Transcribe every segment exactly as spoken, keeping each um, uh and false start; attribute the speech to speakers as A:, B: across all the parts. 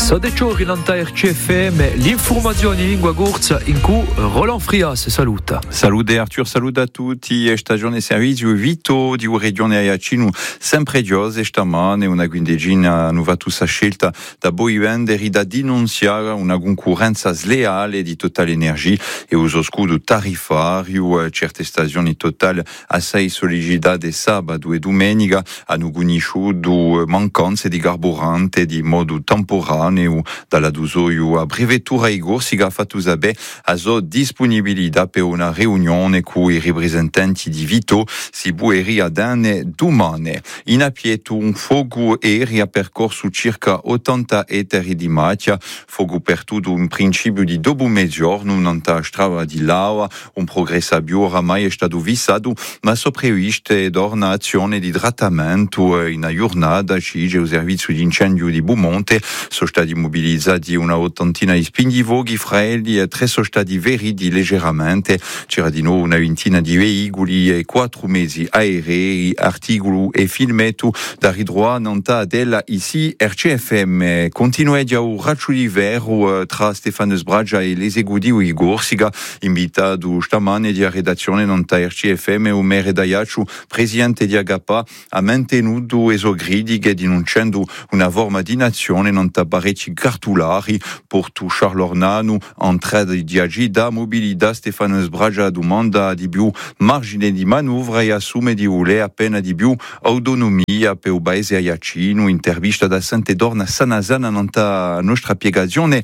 A: Sodeciori nanta R C F M, l'informazione in lingua corsa in cui Roland Frias saluta.
B: Salute Arthur, saluta a tutti. E stagione servizio Vito di Regione Aiacino sempre giose stamane una quindicina nuova scelta da Boivenderi da denunziare una concorrenza sleale di Total Energy e uso scudo tariffario certe stagioni Total assai sollecitate sabato e domenica hanno conosciuto mancanze di carburante di modo temporaneo dalla d'usoio a brevettura i corsi che ha fatto sapere a sua disponibilità per una riunione con i rappresentanti di Vito si bueri ad anni domani. In appieto un fuoco aereo percorso circa ottanta ettari di macchia, fuoco per tutto un principio di dopo mezzogiorno, non ta strada di lava, un progresso oramai è stato vissato, ma sopravviste d'orna azione di trattamento in una giornata ci c'è un servizio di incendio di Beaumonte, sono stati mobilizzati una ottantina di spingivoghi fraili e tre sono stati feriti leggermente, c'era di nuovo una ventina di veicoli e quattro mezzi aerei, articoli e filmetto da ridroa nanta della ici R C F M. Continua già un raggio di vero tra Stefano Sbragia e l'esecutivo Igor Siga, invitato stamane di redazione nanta R C F M, Omer Daiacciu, presidente di Agapa, ha mantenuto esogridi denunciando una forma di nazione nanta parecchi cartolari per tushar l'ornano entrada di agida mobilità. Stefano Sbragia domanda di più margine di manovra e assume di voler appena di più autonomia per il paese aiacino. Intervista da Sant'Edorna Sanasana nanta nostra spiegazione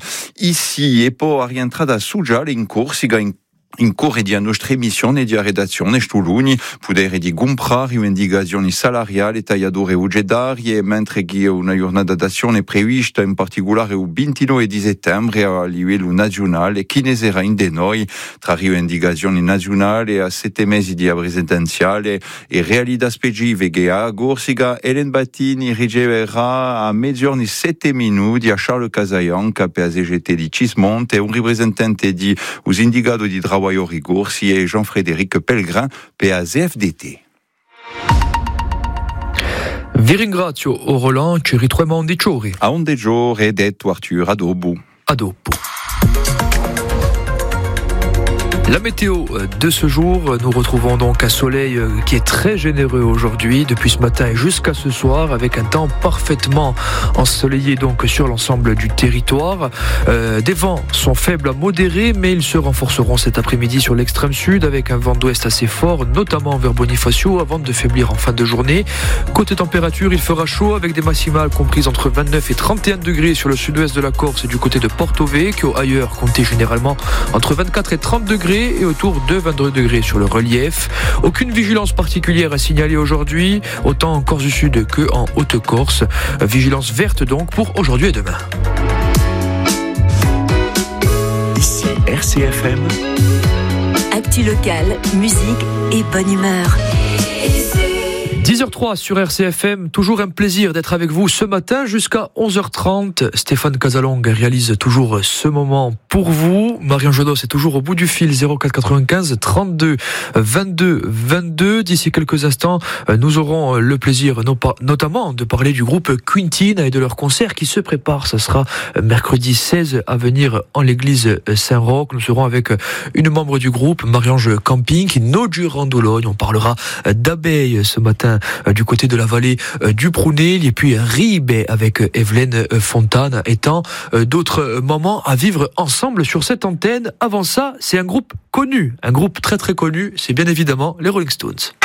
B: ici e poi rientrata su già in Corsica in in corre di nostra emissione di redazione stuluni potere di comprare rivendicazioni salariali tagliature uggedarie mentre che una giornata d'azione prevista in particolare il ventinove di settembre a livello nazionale che ne sarà in de noi tra rivendicazioni nazionali a sette mesi di presidenziale e realtà specifiche a Corsica. Ellen Battini riceverà a mezzogiorno sette minuti a Charles Casaionca per la C G T di Cismonte un rappresentante di un sindacato di travaglio Corsi e Jean-Frédéric Pellegrin per la Z F D T.
A: Vi ringrazio, o Roland, ci ritroviamo di giorni.
B: A un de giorni e detto Arthur, a dopo.
A: A dopo. La météo de ce jour, nous retrouvons donc un soleil qui est très généreux aujourd'hui, depuis ce matin et jusqu'à ce soir, avec un temps parfaitement ensoleillé donc sur l'ensemble du territoire. Euh, des vents sont faibles à modérés, mais ils se renforceront cet après-midi sur l'extrême sud, avec un vent d'ouest assez fort, notamment vers Bonifacio, avant de faiblir en fin de journée. Côté température, il fera chaud, avec des maximales comprises entre vingt-neuf et trente et un degrés sur le sud-ouest de la Corse et du côté de Porto Vecchio. Ailleurs, comptez généralement entre vingt-quatre et trente degrés, et autour de vingt-deux degrés sur le relief. Aucune vigilance particulière à signaler aujourd'hui, autant en Corse du Sud que en Haute-Corse. Vigilance verte donc pour aujourd'hui et demain.
C: Ici R C F M.
D: Actu local, musique et bonne humeur.
A: dix heures trois sur R C F M, toujours un plaisir d'être avec vous ce matin jusqu'à onze heures trente. Stéphane Casalong réalise toujours ce moment pour vous. Marion Jodos est toujours au bout du fil, zéro quatre quatre-vingt-quinze trente-deux vingt-deux vingt-deux. D'ici quelques instants, nous aurons le plaisir notamment de parler du groupe Quintina et de leur concert qui se prépare. Ce sera mercredi seize à venir en l'église Saint-Roch. Nous serons avec une membre du groupe, Marie-Ange Camping, qui nous durant d'Ologne. On parlera d'abeilles ce matin du côté de la vallée du Prunel, et puis Ribé avec Evelyne Fontane, et tant d'autres moments à vivre ensemble sur cette antenne. Avant ça, c'est un groupe connu, un groupe très très connu, c'est bien évidemment les Rolling Stones.